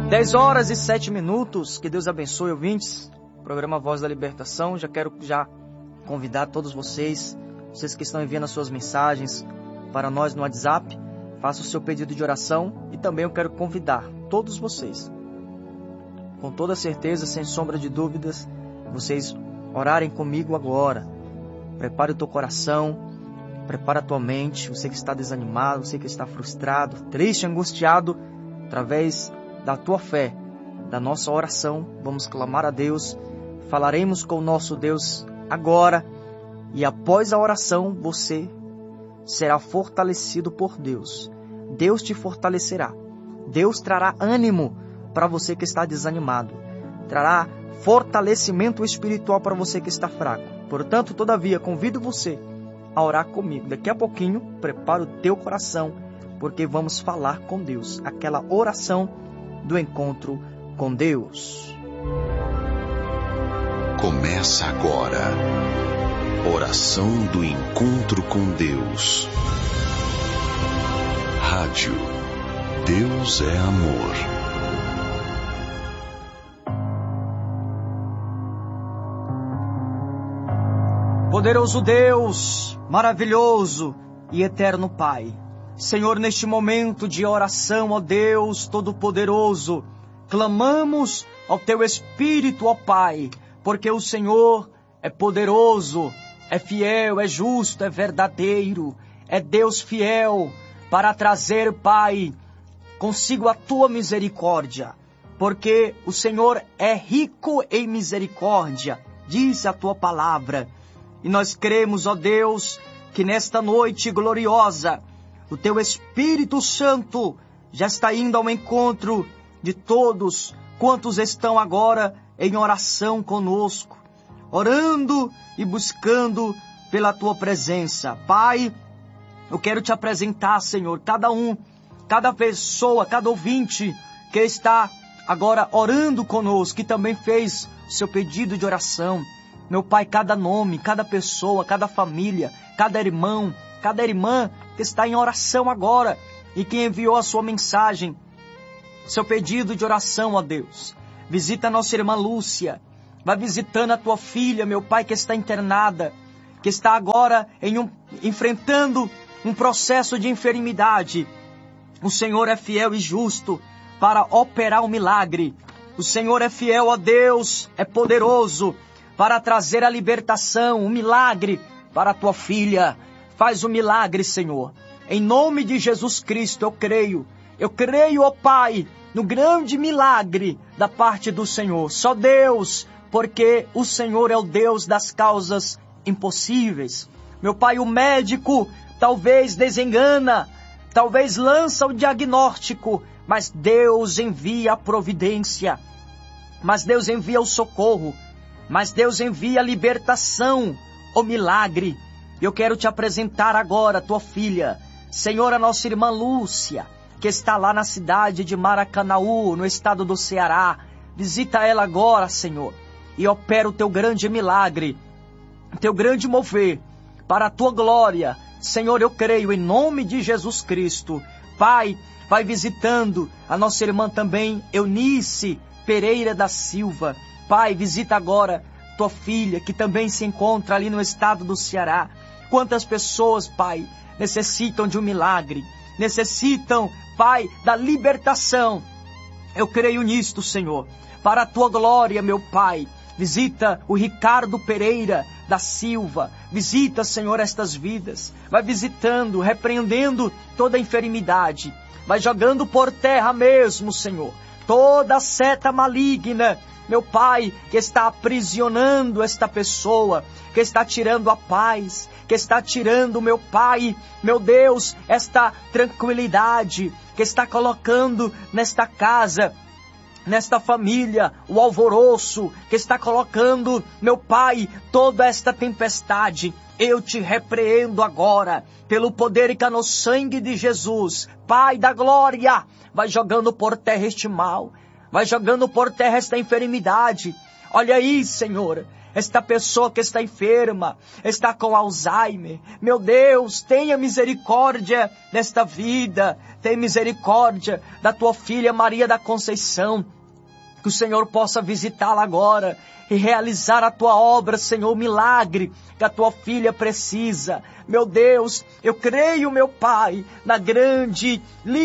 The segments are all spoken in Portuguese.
10h07. Que Deus abençoe, ouvintes. Programa Voz da Libertação. Quero convidar todos vocês que estão enviando as suas mensagens para nós no WhatsApp. Faça o seu pedido de oração. E também eu quero convidar todos vocês, com toda certeza, sem sombra de dúvidas, vocês orarem comigo agora. Prepare o teu coração, prepara a tua mente. Você que está desanimado, você que está frustrado, triste, angustiado, através da tua fé, da nossa oração, vamos clamar a Deus, falaremos com o nosso Deus agora, e após a oração você será fortalecido por Deus. Deus te fortalecerá. Deus trará ânimo para você que está desanimado, trará fortalecimento espiritual para você que está fraco. Portanto, todavia, convido você a orar comigo. Daqui a pouquinho, prepara o teu coração, porque vamos falar com Deus, aquela oração do encontro com Deus. Começa agora, oração do encontro com Deus. Rádio Deus é Amor. Poderoso Deus, maravilhoso e eterno Pai, Senhor, neste momento de oração, ó Deus Todo-Poderoso, clamamos ao Teu Espírito, ó Pai, porque o Senhor é poderoso, é fiel, é justo, é verdadeiro, é Deus fiel para trazer, Pai, consigo a Tua misericórdia, porque o Senhor é rico em misericórdia, diz a Tua palavra. E nós cremos, ó Deus, que nesta noite gloriosa, o Teu Espírito Santo já está indo ao encontro de todos quantos estão agora em oração conosco, orando e buscando pela Tua presença. Pai, eu quero Te apresentar, Senhor, cada pessoa, cada ouvinte que está agora orando conosco, que também fez o seu pedido de oração. Meu Pai, cada nome, cada pessoa, cada família, cada irmão, cada irmã que está em oração agora e que enviou a sua mensagem, seu pedido de oração, ó Deus. Visita a nossa irmã Lúcia, vai visitando a tua filha, meu Pai, que está internada, que está agora enfrentando um processo de enfermidade. O Senhor é fiel e justo para operar um milagre. O Senhor é fiel, ó Deus, é poderoso para trazer a libertação, um milagre para a tua filha. Faz o milagre, Senhor. Em nome de Jesus Cristo, eu creio, ó Pai, no grande milagre da parte do Senhor. Só Deus, porque o Senhor é o Deus das causas impossíveis. Meu Pai, o médico talvez desengana, talvez lança o diagnóstico, mas Deus envia a providência, mas Deus envia o socorro, mas Deus envia a libertação, o milagre. Eu quero Te apresentar agora tua filha, Senhor, a nossa irmã Lúcia, que está lá na cidade de Maracanaú, no estado do Ceará. Visita ela agora, Senhor, e opera o Teu grande milagre, o Teu grande mover, para a Tua glória. Senhor, eu creio em nome de Jesus Cristo. Pai, vai visitando a nossa irmã também, Eunice Pereira da Silva. Pai, visita agora tua filha, que também se encontra ali no estado do Ceará. Quantas pessoas, Pai, necessitam de um milagre, necessitam, Pai, da libertação. Eu creio nisto, Senhor, para a Tua glória, meu Pai. Visita o Ricardo Pereira da Silva. Visita, Senhor, estas vidas. Vai visitando, repreendendo toda a enfermidade. Vai jogando por terra mesmo, Senhor, toda seta maligna, meu Pai, que está aprisionando esta pessoa, que está tirando a paz, que está tirando, meu Pai, meu Deus, esta tranquilidade, que está colocando nesta casa, nesta família, o alvoroço, que está colocando, meu Pai, toda esta tempestade. Eu Te repreendo agora, pelo poder que há no sangue de Jesus. Pai da glória, vai jogando por terra este mal, vai jogando por terra esta enfermidade. Olha aí, Senhor, esta pessoa que está enferma, está com Alzheimer. Meu Deus, tenha misericórdia desta vida, tenha misericórdia da tua filha Maria da Conceição, que o Senhor possa visitá-la agora e realizar a tua obra, Senhor, o milagre que a tua filha precisa. Meu Deus, eu creio, meu Pai, na grande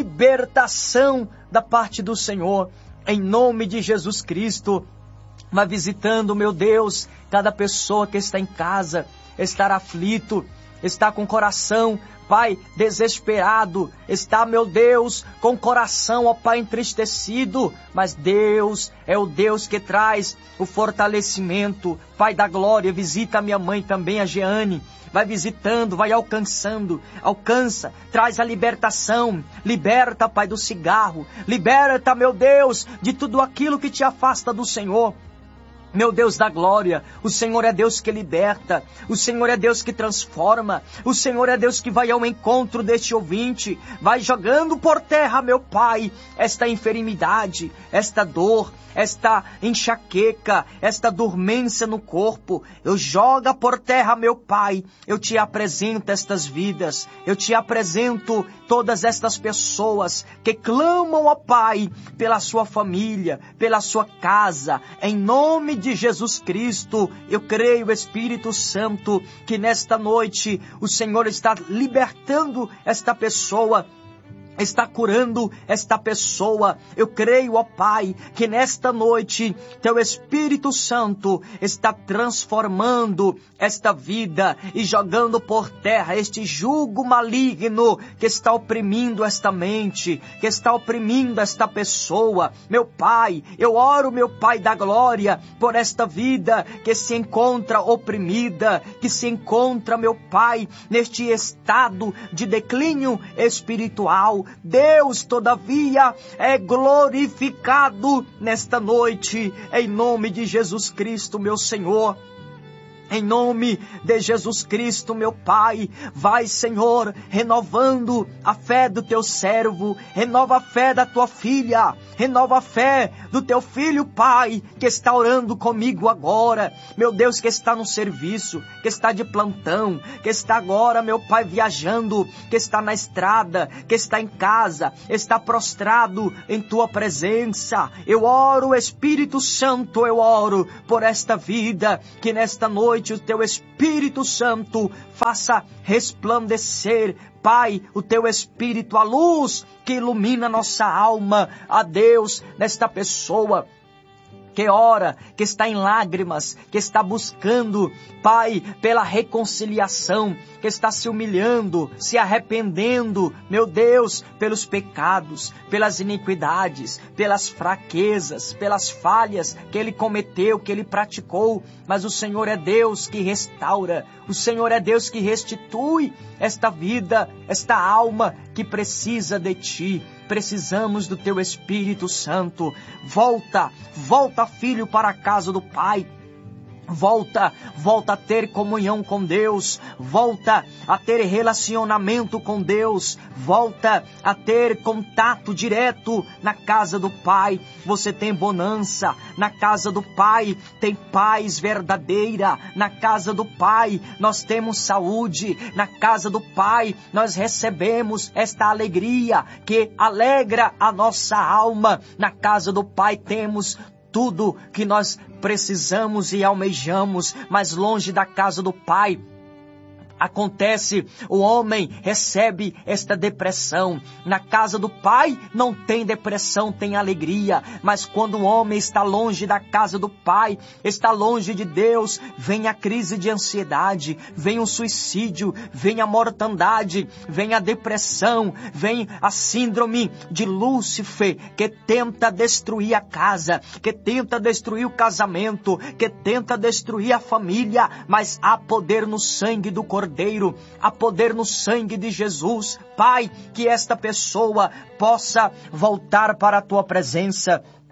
libertação da parte do Senhor, em nome de Jesus Cristo. Vai visitando, meu Deus, cada pessoa que está em casa, está aflito, está com o coração, Pai, desesperado, está, meu Deus, com o coração, ó Pai, entristecido, mas Deus é o Deus que traz o fortalecimento. Pai da glória, visita a minha mãe também, a Jeane, vai visitando, vai alcançando, alcança, traz a libertação, liberta, Pai, do cigarro, liberta, meu Deus, de tudo aquilo que te afasta do Senhor. Meu Deus da glória, o Senhor é Deus que liberta, o Senhor é Deus que transforma, o Senhor é Deus que vai ao encontro deste ouvinte, vai jogando por terra, meu Pai, esta enfermidade, esta dor, esta enxaqueca, esta dormência no corpo. Eu jogo por terra, meu Pai, eu te apresento estas vidas, eu te apresento todas estas pessoas que clamam, ó Pai, pela sua família, pela sua casa, em nome de Jesus Cristo. Eu creio, Espírito Santo, que nesta noite o Senhor está libertando esta pessoa, está curando esta pessoa. Eu creio, ó Pai, que nesta noite Teu Espírito Santo está transformando esta vida e jogando por terra este jugo maligno que está oprimindo esta mente, que está oprimindo esta pessoa. Meu Pai, eu oro, meu Pai da glória, por esta vida que se encontra oprimida, que se encontra, meu Pai, neste estado de declínio espiritual. Deus, todavia, é glorificado nesta noite, em nome de Jesus Cristo, meu Senhor. Em nome de Jesus Cristo, meu Pai, vai, Senhor, renovando a fé do Teu servo, renova a fé da Tua filha, renova a fé do Teu filho, Pai, que está orando comigo agora, meu Deus, que está no serviço, que está de plantão, que está agora, meu Pai, viajando, que está na estrada, que está em casa, está prostrado em Tua presença. Eu oro, Espírito Santo, eu oro por esta vida, que nesta noite o Teu Espírito Santo faça resplandecer, Pai, o Teu Espírito, a luz que ilumina nossa alma, a Deus, nesta pessoa que ora, que está em lágrimas, que está buscando, Pai, pela reconciliação, que está se humilhando, se arrependendo, meu Deus, pelos pecados, pelas iniquidades, pelas fraquezas, pelas falhas que ele cometeu, que ele praticou. Mas o Senhor é Deus que restaura, o Senhor é Deus que restitui esta vida, esta alma que precisa de Ti. Precisamos do Teu Espírito Santo. Volta, filho, para a casa do Pai. Volta a ter comunhão com Deus, volta a ter relacionamento com Deus, volta a ter contato direto na casa do Pai. Você tem bonança, na casa do Pai tem paz verdadeira, na casa do Pai nós temos saúde, na casa do Pai nós recebemos esta alegria que alegra a nossa alma, na casa do Pai temos tudo que nós precisamos e almejamos, mas longe da casa do Pai acontece, o homem recebe esta depressão. Na casa do Pai não tem depressão, tem alegria, mas quando o homem está longe da casa do Pai, está longe de Deus, vem a crise de ansiedade, vem o suicídio, vem a mortandade, vem a depressão, vem a síndrome de Lúcifer, que tenta destruir a casa, que tenta destruir o casamento, que tenta destruir a família, mas há poder no sangue do Cordeiro, há poder no sangue de Jesus. Pai, que esta pessoa possa voltar para a Tua presença,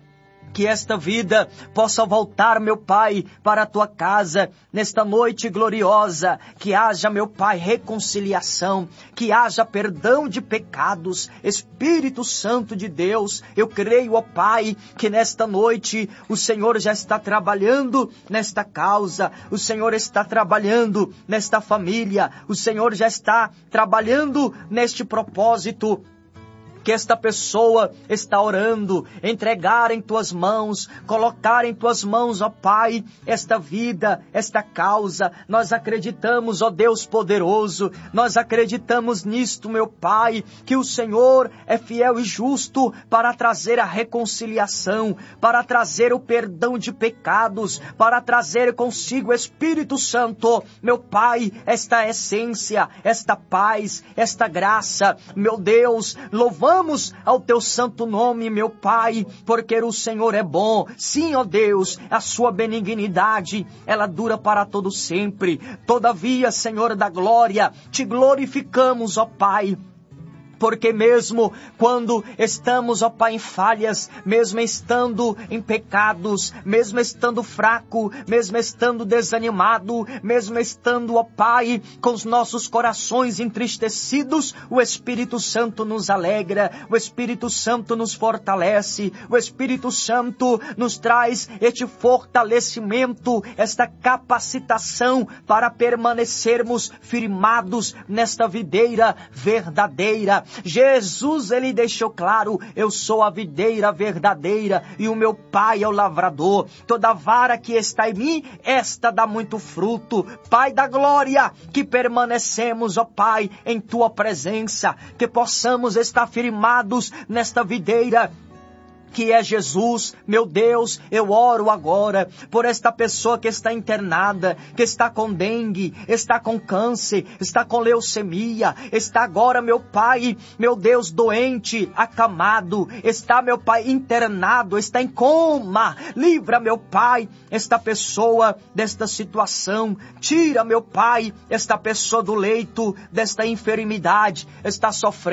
Que esta vida possa voltar, meu Pai, para a tua casa, nesta noite gloriosa, que haja, meu Pai, reconciliação, que haja perdão de pecados. Espírito Santo de Deus, eu creio, ó Pai, que nesta noite o Senhor já está trabalhando nesta causa, o Senhor está trabalhando nesta família, o Senhor já está trabalhando neste propósito que esta pessoa está orando, entregar em tuas mãos, colocar em tuas mãos, ó Pai, esta vida, esta causa. Nós acreditamos, ó Deus poderoso, nós acreditamos nisto, meu Pai, que o Senhor é fiel e justo para trazer a reconciliação, para trazer o perdão de pecados, para trazer consigo o Espírito Santo, meu Pai, esta essência, esta paz, esta graça. Meu Deus, louvamos ao teu santo nome, meu Pai, porque o Senhor é bom. Sim, ó Deus, a sua benignidade, ela dura para todo sempre. Todavia, Senhor da glória, te glorificamos, ó Pai, porque mesmo quando estamos, ó Pai, em falhas, mesmo estando em pecados, mesmo estando fraco, mesmo estando desanimado, mesmo estando, ó Pai, com os nossos corações entristecidos, o Espírito Santo nos alegra, o Espírito Santo nos fortalece, o Espírito Santo nos traz este fortalecimento, esta capacitação para permanecermos firmados nesta videira verdadeira. Jesus, ele deixou claro: eu sou a videira verdadeira e o meu Pai é o lavrador. Toda vara que está em mim, esta dá muito fruto. Pai da glória, que permanecemos, ó Pai, em tua presença, que possamos estar firmados nesta videira que é Jesus. Meu Deus, eu oro agora por esta pessoa que está internada, que está com dengue, está com câncer, está com leucemia, está agora, meu Pai, meu Deus, doente, acamado, está, meu Pai, internado, está em coma. Livra, meu Pai, esta pessoa desta situação. Tira, meu Pai, esta pessoa do leito desta enfermidade. Está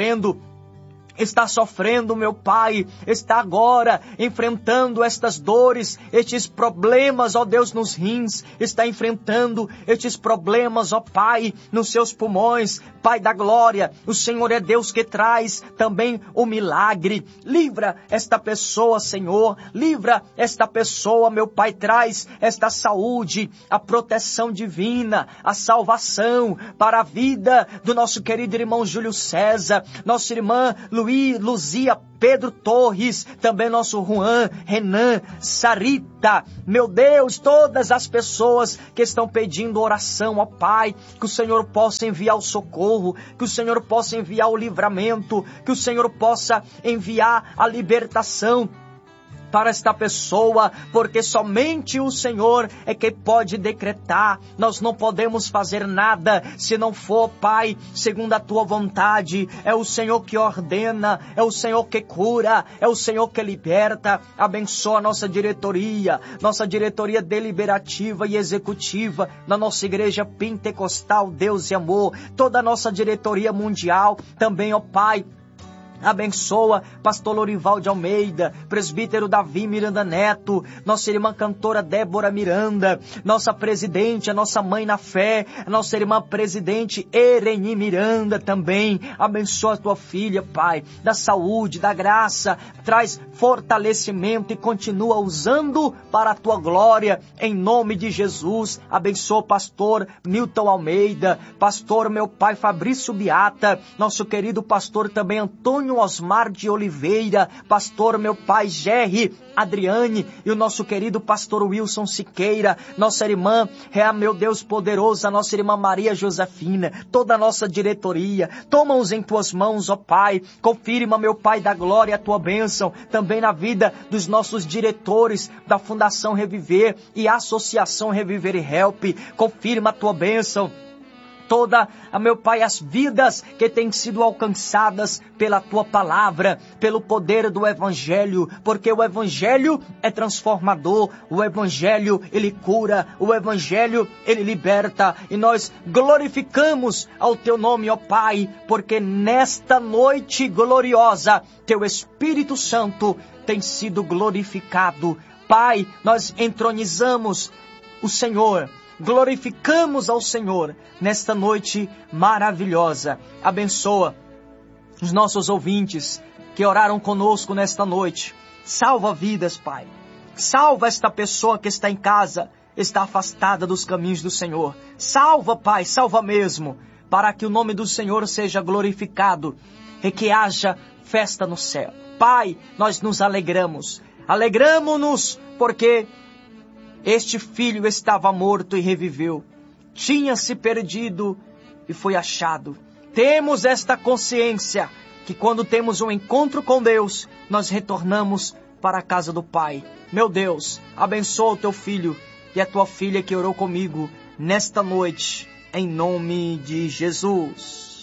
sofrendo, meu Pai, está agora enfrentando estas dores, estes problemas, ó Deus, nos rins, está enfrentando estes problemas, ó Pai, nos seus pulmões. Pai da glória, o Senhor é Deus que traz também o milagre. Livra esta pessoa, Senhor, livra esta pessoa, meu Pai, traz esta saúde, a proteção divina, a salvação para a vida do nosso querido irmão Júlio César, nossa irmã Luzia, Pedro Torres, também nosso Juan, Renan, Sarita. Meu Deus, todas as pessoas que estão pedindo oração, ó Pai, que o Senhor possa enviar o socorro, que o Senhor possa enviar o livramento, que o Senhor possa enviar a libertação para esta pessoa, porque somente o Senhor é que pode decretar. Nós não podemos fazer nada se não for, Pai, segundo a tua vontade. É o Senhor que ordena, é o Senhor que cura, é o Senhor que liberta. Abençoa a nossa diretoria deliberativa e executiva na nossa igreja pentecostal Deus e Amor, toda a nossa diretoria mundial também, ó Pai. Abençoa pastor Lorival de Almeida, presbítero Davi Miranda Neto, nossa irmã cantora Débora Miranda, nossa presidente, a nossa mãe na fé, a nossa irmã presidente Ereni Miranda também. Abençoa a tua filha, Pai, da saúde, da graça, traz fortalecimento e continua usando para a tua glória, em nome de Jesus. Abençoa o pastor Milton Almeida, pastor, meu Pai, Fabrício Beata, nosso querido pastor também Antônio Osmar de Oliveira, pastor, meu Pai, Gerry Adriane, e o nosso querido pastor Wilson Siqueira, nossa irmã, meu Deus poderoso, a nossa irmã Maria Josefina, toda a nossa diretoria. Toma-os em tuas mãos, ó Pai, confirma, meu Pai da glória, a tua bênção também na vida dos nossos diretores da Fundação Reviver e Associação Reviver e Help. Confirma a tua bênção toda, meu Pai, as vidas que têm sido alcançadas pela Tua palavra, pelo poder do Evangelho, porque o Evangelho é transformador, o Evangelho, ele cura, o Evangelho, ele liberta, e nós glorificamos ao Teu nome, ó Pai, porque nesta noite gloriosa, Teu Espírito Santo tem sido glorificado. Pai, nós entronizamos o Senhor, glorificamos ao Senhor nesta noite maravilhosa. Abençoa os nossos ouvintes que oraram conosco nesta noite. Salva vidas, Pai. Salva esta pessoa que está em casa, está afastada dos caminhos do Senhor. Salva, Pai, salva mesmo, para que o nome do Senhor seja glorificado e que haja festa no céu. Pai, nós nos alegramos. Alegramo-nos porque este filho estava morto e reviveu. Tinha se perdido e foi achado. Temos esta consciência que quando temos um encontro com Deus, nós retornamos para a casa do Pai. Meu Deus, abençoa o teu filho e a tua filha que orou comigo nesta noite, em nome de Jesus.